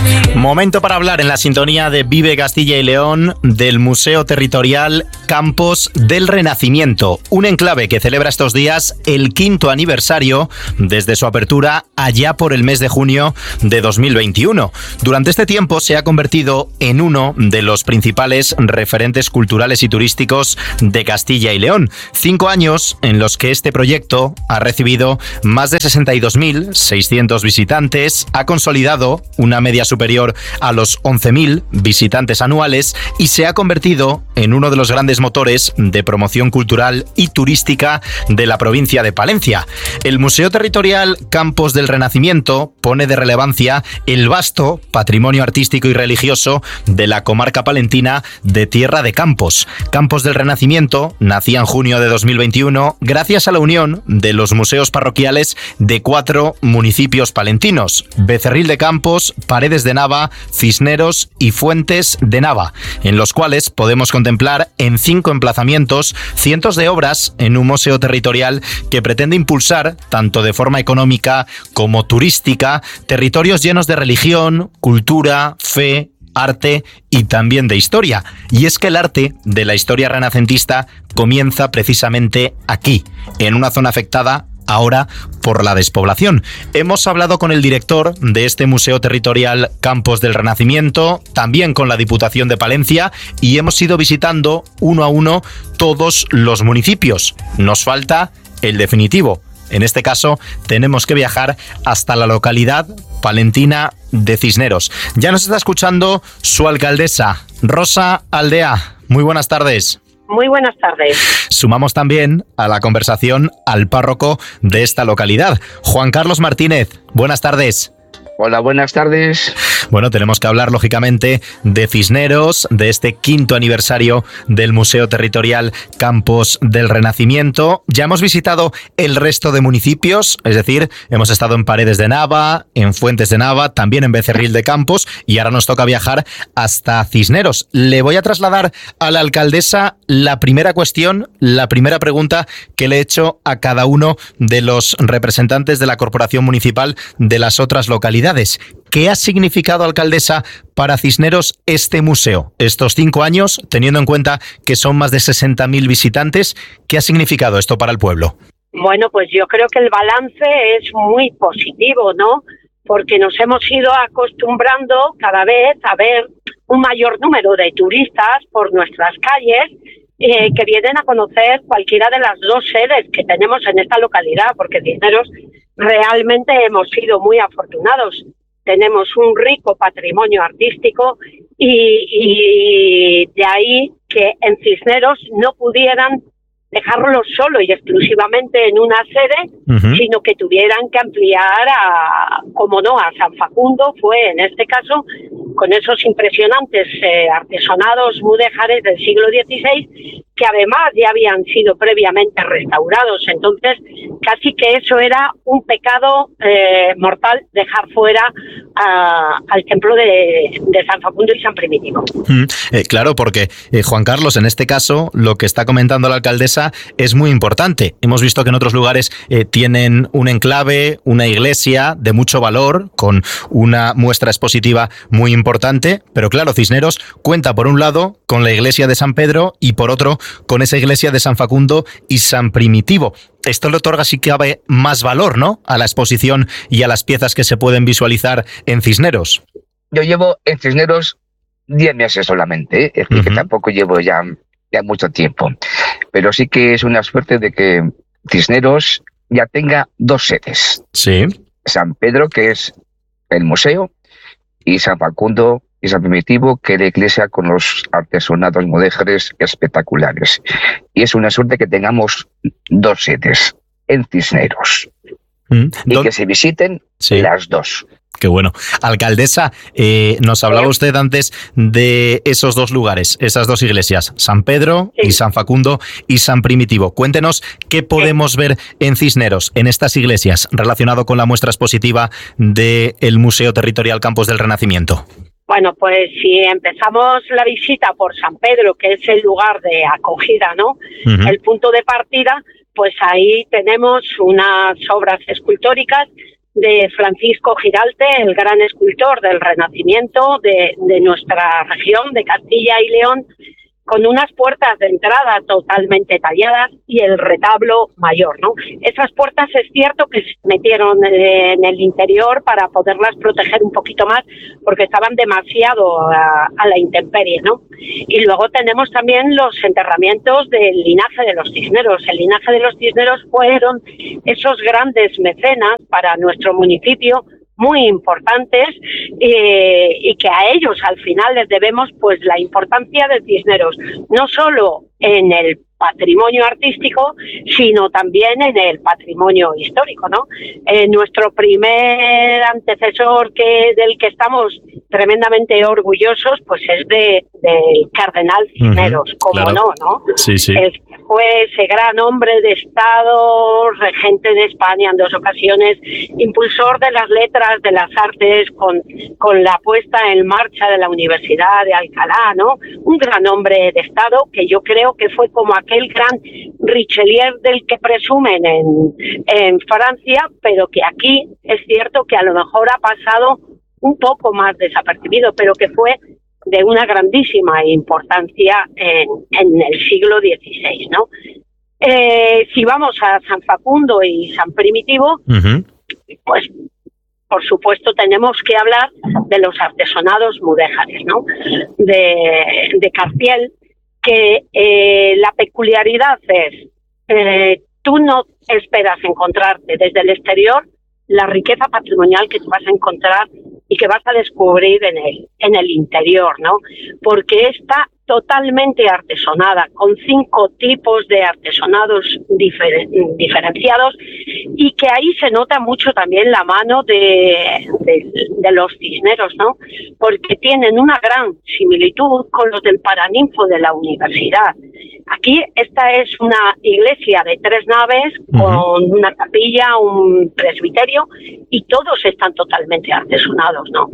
Momento para hablar en la sintonía de Vive Castilla y León del Museo Territorial Campos del Renacimiento, un enclave que celebra estos días el 5º aniversario desde su apertura allá por el mes de junio de 2021. Durante este tiempo se ha convertido en uno de los principales referentes culturales y turísticos de Castilla y León. 5 años en los que este proyecto ha recibido más de 62.600 visitantes, ha consolidado una media superior a los 11.000 visitantes anuales y se ha convertido en uno de los grandes motores de promoción cultural y turística de la provincia de Palencia. El Museo Territorial Campos del Renacimiento pone de relevancia el vasto patrimonio artístico y religioso de la comarca palentina de Tierra de Campos. Campos del Renacimiento nacía en junio de 2021 gracias a la unión de los museos parroquiales de 4 municipios palentinos: Becerril de Campos, Paredes de Nava, Cisneros y Fuentes de Nava, en los cuales podemos contemplar en 5 emplazamientos cientos de obras en un museo territorial que pretende impulsar, tanto de forma económica como turística, territorios llenos de religión, cultura, fe, arte y también de historia. Y es que el arte de la historia renacentista comienza precisamente aquí, en una zona afectada ahora por la despoblación. Hemos hablado con el director de este Museo Territorial Campos del Renacimiento, también con la Diputación de Palencia, y hemos ido visitando uno a uno todos los municipios. Nos falta el definitivo. En este caso, tenemos que viajar hasta la localidad palentina de Cisneros. Ya nos está escuchando su alcaldesa, Rosa Aldea. Muy buenas tardes. Muy buenas tardes. Sumamos también a la conversación al párroco de esta localidad, Juan Carlos Martínez. Buenas tardes. Hola, buenas tardes. Bueno, tenemos que hablar, lógicamente, de Cisneros, de este 5º aniversario del Museo Territorial Campos del Renacimiento. Ya hemos visitado el resto de municipios, es decir, hemos estado en Paredes de Nava, en Fuentes de Nava, también en Becerril de Campos, y ahora nos toca viajar hasta Cisneros. Le voy a trasladar a la alcaldesa la primera cuestión, la primera pregunta que le he hecho a cada uno de los representantes de la Corporación Municipal de las otras localidades. ¿Qué ha significado, alcaldesa, para Cisneros este museo? Estos 5 años, teniendo en cuenta que son más de 60.000 visitantes, ¿qué ha significado esto para el pueblo? Bueno, pues yo creo que el balance es muy positivo, ¿no? Porque nos hemos ido acostumbrando cada vez a ver un mayor número de turistas por nuestras calles que vienen a conocer cualquiera de las 2 sedes que tenemos en esta localidad, porque Cisneros realmente hemos sido muy afortunados. Tenemos un rico patrimonio artístico y de ahí que en Cisneros no pudieran dejarlo solo y exclusivamente en una sede, sino que tuvieran que ampliar como no, a San Facundo. Fue en este caso con esos impresionantes artesonados mudéjares del siglo XVI, que además ya habían sido previamente restaurados. Entonces, casi que eso era un pecado mortal, dejar fuera al templo de San Facundo y San Primitivo. Claro, porque Juan Carlos, en este caso, lo que está comentando la alcaldesa es muy importante. Hemos visto que en otros lugares tienen un enclave, una iglesia de mucho valor, con una muestra expositiva muy importante, pero claro, Cisneros cuenta por un lado con la iglesia de San Pedro y por otro con esa iglesia de San Facundo y San Primitivo. Esto le otorga, si cabe, más valor, ¿no?, a la exposición y a las piezas que se pueden visualizar en Cisneros. Yo llevo en Cisneros 10 meses solamente, es decir, que tampoco llevo ya mucho tiempo. Pero sí que es una suerte de que Cisneros ya tenga 2 sedes. Sí. San Pedro, que es el museo, y San Facundo y San Primitivo, que es la iglesia con los artesonados mudéjares espectaculares. Y es una suerte que tengamos 2 sedes en Cisneros. Y que se visiten las 2. Qué bueno. Alcaldesa, nos hablaba usted antes de esos 2 lugares, esas 2 iglesias, San Pedro y San Facundo y San Primitivo. Cuéntenos qué podemos ver en Cisneros, en estas iglesias, relacionado con la muestra expositiva del Museo Territorial Campos del Renacimiento. Bueno, pues si empezamos la visita por San Pedro, que es el lugar de acogida, ¿no? El punto de partida, pues ahí tenemos unas obras escultóricas de Francisco Giralte, el gran escultor del Renacimiento de nuestra región, de Castilla y León, con unas puertas de entrada totalmente talladas y el retablo mayor, ¿no? Esas puertas es cierto que se metieron en el interior para poderlas proteger un poquito más porque estaban demasiado a la intemperie, ¿no? Y luego tenemos también los enterramientos del linaje de los Cisneros. El linaje de los Cisneros fueron esos grandes mecenas para nuestro municipio, muy importantes, y que a ellos al final les debemos pues la importancia de Cisneros, no solo en el patrimonio artístico, sino también en el patrimonio histórico, ¿no? Nuestro primer antecesor del que estamos tremendamente orgullosos, pues es del cardenal Cisneros, como claro. ¿no? Sí, sí. Fue ese gran hombre de Estado, regente de España en 2 ocasiones, impulsor de las letras, de las artes, con la puesta en marcha de la Universidad de Alcalá, ¿no? Un gran hombre de Estado que yo creo que fue como aquel gran Richelieu del que presumen en Francia, pero que aquí es cierto que a lo mejor ha pasado un poco más desapercibido, pero que fue de una grandísima importancia en el siglo XVI, ¿no? Si vamos a San Facundo y San Primitivo, pues por supuesto tenemos que hablar de los artesonados mudéjares, ¿no? De Cartiel, que la peculiaridad es, tú no esperas encontrarte desde el exterior la riqueza patrimonial que tú vas a encontrar y que vas a descubrir en el interior, ¿no? Porque está totalmente artesonada, con 5 tipos de artesonados diferenciados, y que ahí se nota mucho también la mano de los Cisneros, ¿no? Porque tienen una gran similitud con los del Paraninfo de la universidad. Aquí esta es una iglesia de 3 naves, con una capilla, un presbiterio, y todos están totalmente artesonados, ¿no?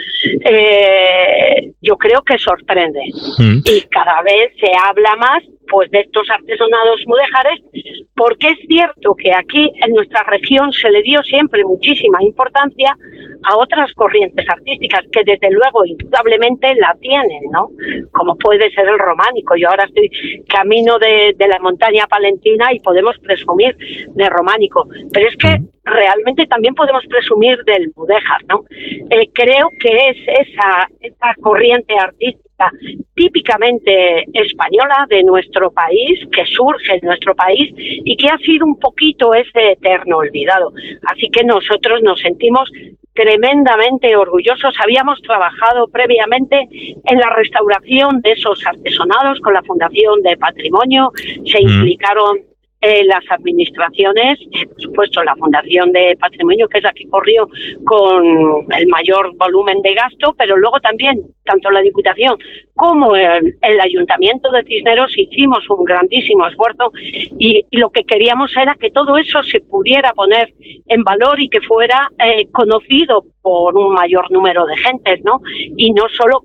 Yo creo que sorprende. Y cada vez se habla más pues de estos artesonados mudéjares, porque es cierto que aquí en nuestra región se le dio siempre muchísima importancia a otras corrientes artísticas que desde luego indudablemente la tienen, ¿no? Como puede ser el románico. Yo ahora estoy camino de la montaña palentina y podemos presumir de románico, pero es que realmente también podemos presumir del mudéjar, ¿no? Creo que es esa corriente artística típicamente española de nuestro país, que surge en nuestro país y que ha sido un poquito ese eterno olvidado. Así que nosotros nos sentimos tremendamente orgullosos. Habíamos trabajado previamente en la restauración de esos artesonados con la Fundación de Patrimonio, se implicaron las administraciones, por supuesto la Fundación de Patrimonio, que es la que corrió con el mayor volumen de gasto, pero luego también, tanto la Diputación como el Ayuntamiento de Cisneros hicimos un grandísimo esfuerzo, y lo que queríamos era que todo eso se pudiera poner en valor y que fuera conocido por un mayor número de gentes, ¿no? Y no solo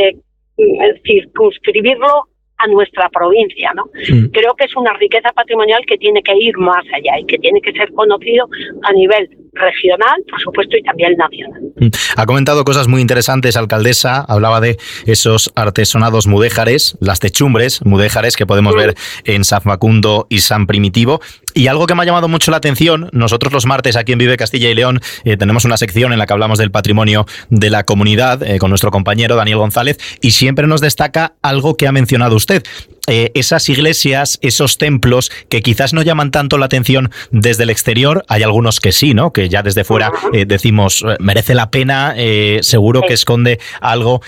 circunscribirlo a nuestra provincia, ¿no? Creo que es una riqueza patrimonial que tiene que ir más allá y que tiene que ser conocido a nivel regional, por supuesto, y también nacional. Ha comentado cosas muy interesantes, alcaldesa. Hablaba de esos artesonados mudéjares, las techumbres mudéjares que podemos ver en San Facundo y San Primitivo. Y algo que me ha llamado mucho la atención, nosotros los martes aquí en Vive Castilla y León tenemos una sección en la que hablamos del patrimonio de la comunidad con nuestro compañero Daniel González, y siempre nos destaca algo que ha mencionado usted. Esas iglesias, esos templos que quizás no llaman tanto la atención desde el exterior. Hay algunos que sí, ¿no? Que ya desde fuera decimos, merece la pena, seguro que esconde algo,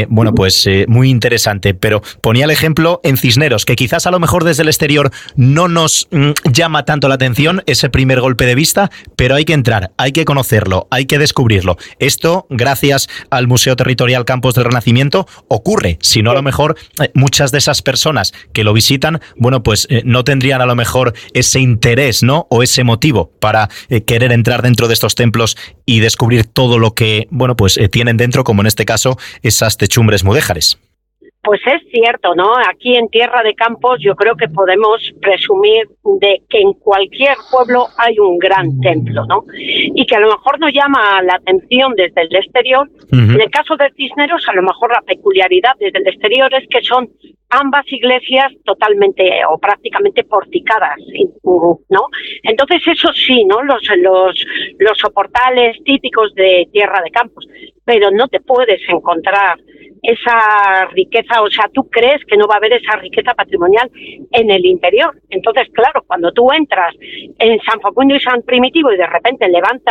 muy interesante. Pero ponía el ejemplo en Cisneros, que quizás a lo mejor desde el exterior no nos llama tanto la atención ese primer golpe de vista, pero hay que entrar, hay que conocerlo, hay que descubrirlo. Esto, gracias al Museo Territorial Campos del Renacimiento, ocurre. Si no, a lo mejor muchas de esas personas que lo visitan, no tendrían a lo mejor ese interés, ¿no? O ese motivo para querer entrar dentro de estos templos y descubrir todo lo que, tienen dentro, como en este caso, esas techumbres mudéjares. Pues es cierto, ¿no? Aquí en Tierra de Campos yo creo que podemos presumir de que en cualquier pueblo hay un gran templo, ¿no? Y que a lo mejor no llama la atención desde el exterior. En el caso de Cisneros, a lo mejor la peculiaridad desde el exterior es que son ambas iglesias totalmente o prácticamente porticadas, ¿no? Entonces eso sí, ¿no? Los soportales típicos de Tierra de Campos, pero no te puedes encontrar esa riqueza, o sea, tú crees que no va a haber esa riqueza patrimonial en el interior. Entonces, claro, cuando tú entras en San Facundo y San Primitivo y de repente levantas